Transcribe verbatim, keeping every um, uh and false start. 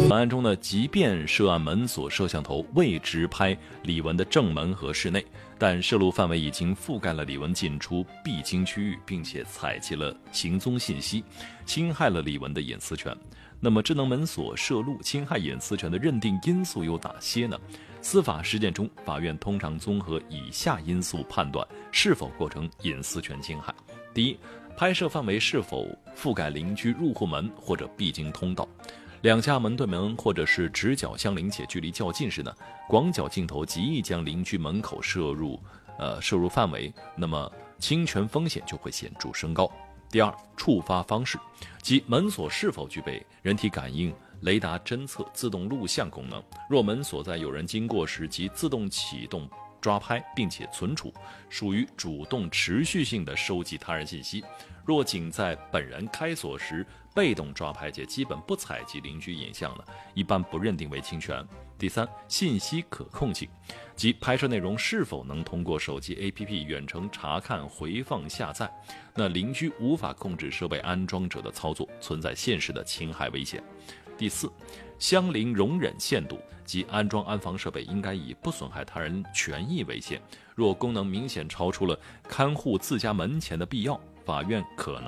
本案中呢，即便涉案门锁摄像头未直拍李文的正门和室内，但摄录范围已经覆盖了李文进出必经区域，并且采集了行踪信息，侵害了李文的隐私权。那么智能门锁摄录侵害隐私权的认定因素有哪些呢？司法实践中，法院通常综合以下因素判断是否构成隐私权侵害。第一，拍摄范围是否覆盖邻居入户门或者必经通道。两家门对门或者是直角相邻且距离较近时呢，广角镜头极易将邻居门口摄入呃摄入范围，那么侵权风险就会显著升高。第二，触发方式，即门锁是否具备人体感应、雷达侦测、自动录像功能。若门锁在有人经过时即自动启动抓拍并且存储，属于主动持续性的收集他人信息。若仅在本人开锁时被动抓拍且基本不采集邻居影像呢，一般不认定为侵权。第三，信息可控性，即拍摄内容是否能通过手机 A P P 远程查看、回放、下载，那邻居无法控制设备安装者的操作，存在现实的侵害危险。第四，相邻容忍限度，即安装安防设备应该以不损害他人权益为限，若功能明显超出了看护自家门前的必要，法院可能